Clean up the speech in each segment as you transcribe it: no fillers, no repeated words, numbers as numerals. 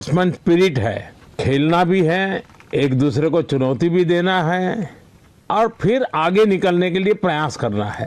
Spirit है, खेलना भी है, एक दूसरे को चुनौती भी देना है और फिर आगे निकलने के लिए प्रयास करना है।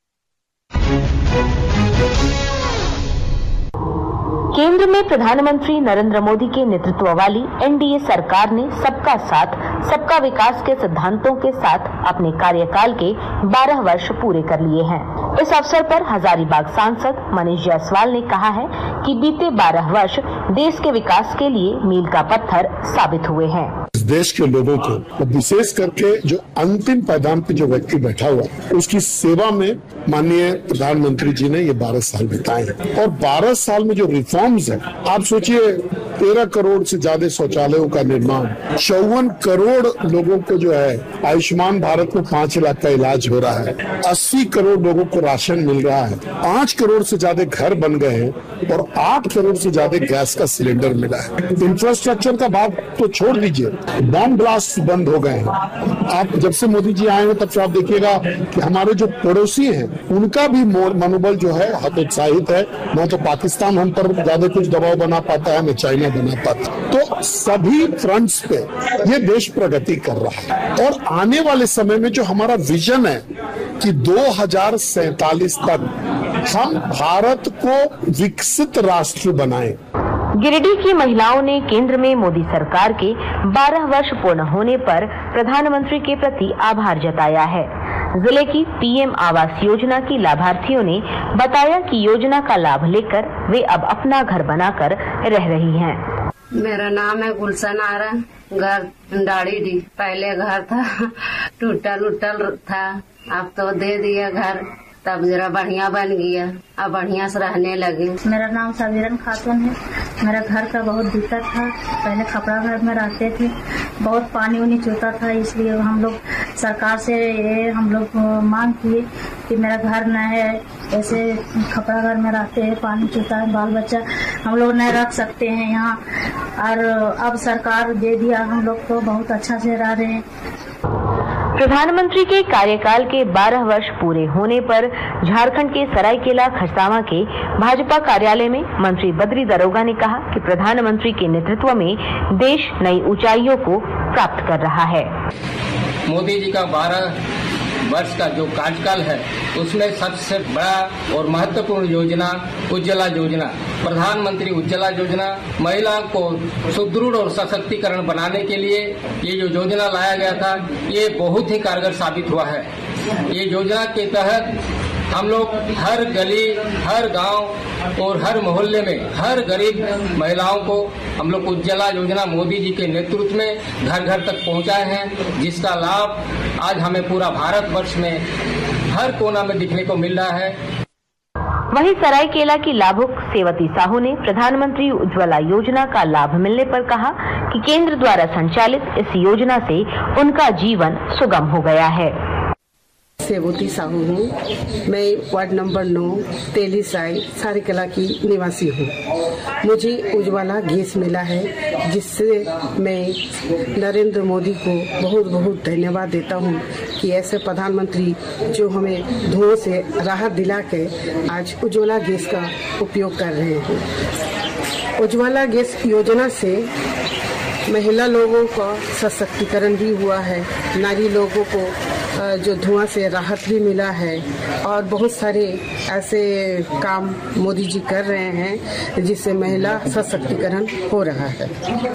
केंद्र में प्रधानमंत्री नरेंद्र मोदी के नेतृत्व वाली एनडीए सरकार ने सबका साथ सबका विकास के सिद्धांतों के साथ अपने कार्यकाल के 12 वर्ष पूरे कर लिए हैं। इस अवसर पर हजारीबाग सांसद मनीष जायसवाल ने कहा है कि बीते 12 वर्ष देश के विकास के लिए मील का पत्थर साबित हुए हैं। इस देश के लोगों को, विशेष करके जो अंतिम पायदान पे जो व्यक्ति बैठा हुआ, उसकी सेवा में माननीय प्रधानमंत्री जी ने ये 12 साल बिताए और 12 साल में जो रिफॉर्म्स है, आप सोचिए 13 करोड़ से ज्यादा शौचालयों का निर्माण, 54 करोड़ लोगों को जो है आयुष्मान भारत में 5 लाख का इलाज हो रहा है, 80 करोड़ लोगों को राशन मिल रहा है, 5 करोड़ से ज्यादा घर बन गए हैं और 8 करोड़ से ज्यादा गैस का सिलेंडर मिला है। इंफ्रास्ट्रक्चर का बात तो छोड़ दीजिए, बम ब्लास्ट बंद हो गए हैं। आप जब से मोदी जी आए हैं तब से आप देखिएगा कि हमारे जो पड़ोसी हैं उनका भी मनोबल जो है हतोत्साहित है। न तो पाकिस्तान हम पर ज्यादा कुछ दबाव बना पाता है, न चाइना बना पाता। तो सभी फ्रंट्स पे ये देश प्रगति कर रहा है और आने वाले समय में जो हमारा विजन है कि 2047 तक हम भारत को विकसित राष्ट्र बनाएं। गिरिडीह की महिलाओं ने केंद्र में मोदी सरकार के 12 वर्ष पूर्ण होने पर प्रधानमंत्री के प्रति आभार जताया है। जिले की पीएम आवास योजना की लाभार्थियों ने बताया कि योजना का लाभ लेकर वे अब अपना घर बनाकर रह रही हैं। मेरा नाम है गुलशन आरा, घर डाड़ी, पहले घर था टूटल था, अब तो दे दिया घर, तब जरा बढ़िया बन गया, अब बढ़िया से रहने लगे। मेरा नाम साविरन खातून है। मेरा घर का बहुत दिक्कत था, पहले खपड़ा घर में रहते थे, बहुत पानी उनी चूता था, इसलिए हम लोग सरकार से हम लोग मांग किए कि मेरा घर न है, ऐसे खपड़ा घर में रहते हैं, पानी चूता है, बाल बच्चा हम लोग नहीं रख सकते हैं यहाँ, और अब सरकार दे दिया, हम लोग तो बहुत अच्छा से रह रहे हैं। प्रधानमंत्री के कार्यकाल के 12 वर्ष पूरे होने पर झारखंड के सरायकेला खरसावां के भाजपा कार्यालय में मंत्री बद्री दरोगा ने कहा कि प्रधानमंत्री के नेतृत्व में देश नई ऊंचाइयों को प्राप्त कर रहा है। मोदी जी का 12 वर्ष का जो कार्यकाल है उसमें सबसे बड़ा और महत्वपूर्ण योजना उज्ज्वला योजना, प्रधानमंत्री उज्ज्वला योजना महिलाओं को सुदृढ़ और सशक्तिकरण बनाने के लिए ये जो योजना लाया गया था ये बहुत ही कारगर साबित हुआ है। ये योजना के तहत हम लोग हर गली, हर गांव और हर मोहल्ले में हर गरीब महिलाओं को हम लोग उज्ज्वला योजना मोदी जी के नेतृत्व में घर घर तक पहुंचाए हैं, जिसका लाभ आज हमें पूरा भारतवर्ष में हर कोना में दिखने को मिल रहा है। वहीं सरायकेला की लाभुक सेवती साहू ने प्रधानमंत्री उज्ज्वला योजना का लाभ मिलने पर कहा कि केंद्र द्वारा संचालित इस योजना से उनका जीवन सुगम हो गया है। सेवती साहू हूँ, मैं वार्ड नंबर 9 तेलीसाई सरायकेला की निवासी हूँ। मुझे उज्ज्वला गैस मिला है, जिससे मैं नरेंद्र मोदी को बहुत बहुत धन्यवाद देता हूँ कि ऐसे प्रधानमंत्री जो हमें धुएं से राहत दिला के आज उज्ज्वला गैस का उपयोग कर रहे हैं। उज्ज्वला गैस योजना से महिला लोगों का सशक्तिकरण भी हुआ है, नारी लोगों को जो धुआं से राहत भी मिला है और बहुत सारे ऐसे काम मोदी जी कर रहे हैं जिससे महिला सशक्तिकरण हो रहा है।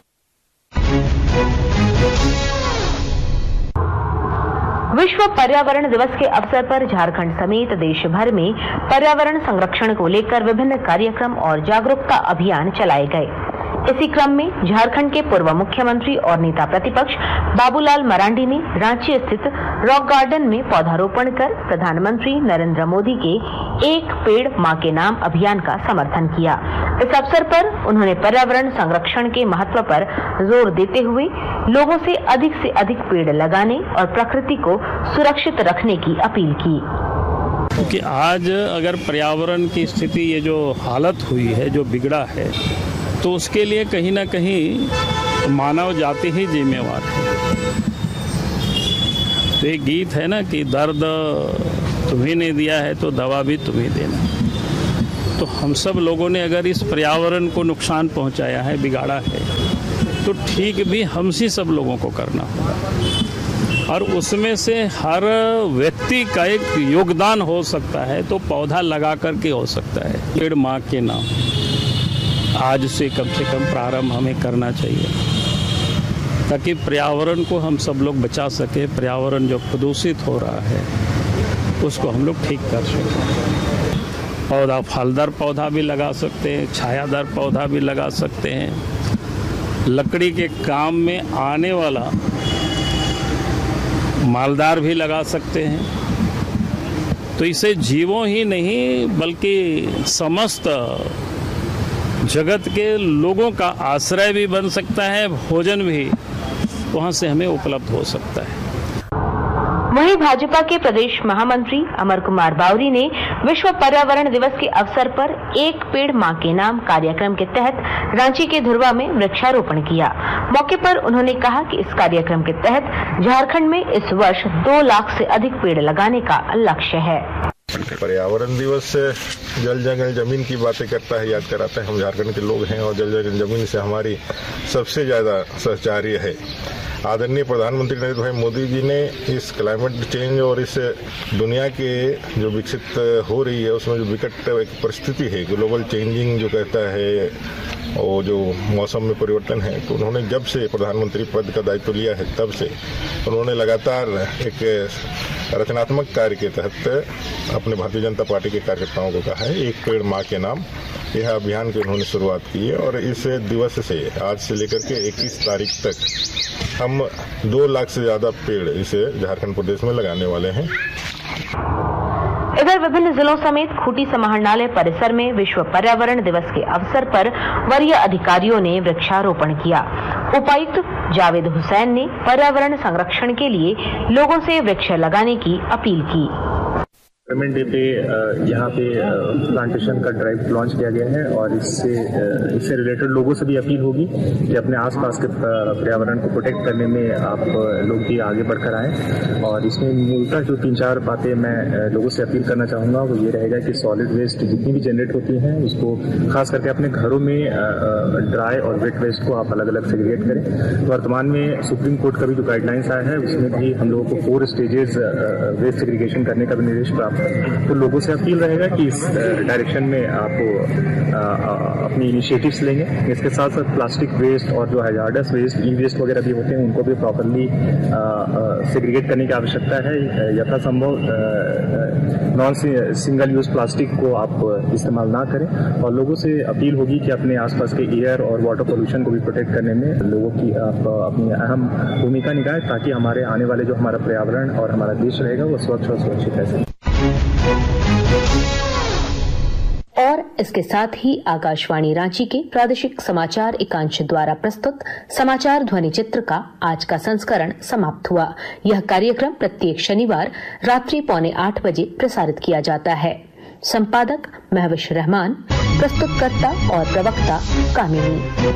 विश्व पर्यावरण दिवस के अवसर पर झारखंड समेत देश भर में पर्यावरण संरक्षण को लेकर विभिन्न कार्यक्रम और जागरूकता अभियान चलाए गए। इसी क्रम में झारखंड के पूर्व मुख्यमंत्री और नेता प्रतिपक्ष बाबूलाल मरांडी ने रांची स्थित रॉक गार्डन में पौधारोपण कर प्रधानमंत्री नरेंद्र मोदी के एक पेड़ मां के नाम अभियान का समर्थन किया। इस अवसर पर उन्होंने पर्यावरण संरक्षण के महत्व पर जोर देते हुए लोगों से अधिक पेड़ लगाने और प्रकृति को सुरक्षित रखने की अपील की। क्योंकि आज अगर पर्यावरण की स्थिति ये जो हालत हुई है, जो बिगड़ा है, तो उसके लिए कहीं ना कहीं मानव जाति ही जिम्मेवार है। तो एक गीत है ना कि दर्द तुम्हें ने दिया है तो दवा भी तुम्हें देना। तो हम सब लोगों ने अगर इस पर्यावरण को नुकसान पहुंचाया है, बिगाड़ा है, तो ठीक भी हमसे सब लोगों को करना होगा और उसमें से हर व्यक्ति का एक योगदान हो सकता है। तो पौधा लगा करके हो सकता है। पेड़ माँ के नाम आज से कम प्रारंभ हमें करना चाहिए ताकि पर्यावरण को हम सब लोग बचा सके। पर्यावरण जो प्रदूषित हो रहा है उसको हम लोग ठीक कर सकें। पौधा फलदार पौधा भी लगा सकते हैं, छायादार पौधा भी लगा सकते हैं, लकड़ी के काम में आने वाला मालदार भी लगा सकते हैं। तो इसे जीवों ही नहीं बल्कि समस्त जगत के लोगों का आश्रय भी बन सकता है, भोजन भी वहां से हमें उपलब्ध हो सकता है। वहीं भाजपा के प्रदेश महामंत्री अमर कुमार बावरी ने विश्व पर्यावरण दिवस के अवसर पर एक पेड़ मां के नाम कार्यक्रम के तहत रांची के धुर्वा में वृक्षारोपण किया। मौके पर उन्होंने कहा कि इस कार्यक्रम के तहत झारखंड में इस वर्ष 2 लाख से अधिक पेड़ लगाने का लक्ष्य है। पर्यावरण दिवस जल जंगल जमीन की बातें करता है, याद कराता है। हम झारखंड के लोग हैं और जल जंगल जमीन से हमारी सबसे ज्यादा सहचार्य है। आदरणीय प्रधानमंत्री नरेंद्र भाई मोदी जी ने इस क्लाइमेट चेंज और इस दुनिया के जो विकसित हो रही है उसमें जो विकट एक परिस्थिति है, ग्लोबल चेंजिंग जो कहता है, और जो मौसम में परिवर्तन है, तो उन्होंने जब से प्रधानमंत्री पद का दायित्व लिया है तब से उन्होंने लगातार एक रचनात्मक कार्य के तहत अपने भारतीय जनता पार्टी के कार्यकर्ताओं को कहा है एक पेड़ माँ के नाम, यह अभियान की उन्होंने शुरुआत की है। और इस दिवस से आज से लेकर के 21 तारीख तक हम 2 लाख से ज्यादा पेड़ इसे झारखंड प्रदेश में लगाने वाले हैं। इधर विभिन्न जिलों समेत खूंटी समाहरणालय परिसर में विश्व पर्यावरण दिवस के अवसर पर वरीय अधिकारियों ने वृक्षारोपण किया। उपायुक्त जावेद हुसैन ने पर्यावरण संरक्षण के लिए लोगों से वृक्ष लगाने की अपील की। एनवायरनमेंट डे पे यहाँ पे प्लांटेशन का ड्राइव लॉन्च किया गया है और इससे रिलेटेड लोगों से भी अपील होगी कि अपने आसपास के पर्यावरण को प्रोटेक्ट करने में आप लोग भी आगे बढ़कर आएं। और इसमें मूलतः जो 3-4 बातें मैं लोगों से अपील करना चाहूँगा वो ये रहेगा कि सॉलिड वेस्ट जितनी भी जनरेट होती हैं उसको खास करके अपने घरों में ड्राई और वेट वेस्ट को आप अलग अलग सेग्रीगेट करें। वर्तमान में सुप्रीम कोर्ट का भी जो गाइडलाइंस आया है उसमें भी हम लोगों को 4 स्टेजेस वेस्ट सेग्रीगेशन करने का भी निर्देश प्राप्त। तो लोगों से अपील रहेगा कि इस डायरेक्शन में आप अपनी इनिशिएटिव्स लेंगे। इसके साथ साथ प्लास्टिक वेस्ट और जो हैजार्डस वेस्ट, ई वेस्ट वगैरह भी होते हैं उनको भी प्रॉपरली सेग्रीगेट करने की आवश्यकता है। यथासंभव नॉन सिंगल यूज प्लास्टिक को आप इस्तेमाल ना करें और लोगों से अपील होगी कि अपने आसपास के एयर और वाटर पोल्यूशन को भी प्रोटेक्ट करने में लोगों की आप अपनी अहम भूमिका निभाएं ताकि हमारे आने वाले जो हमारा पर्यावरण और हमारा देश रहेगा वो स्वच्छ और सुरक्षित रहे। और इसके साथ ही आकाशवाणी रांची के प्रादेशिक समाचार एकांश द्वारा प्रस्तुत समाचार ध्वनि चित्र का आज का संस्करण समाप्त हुआ। यह कार्यक्रम प्रत्येक शनिवार रात्रि 7:45 बजे प्रसारित किया जाता है। संपादक महविश रहमान, प्रस्तुतकर्ता और प्रवक्ता कामिनी।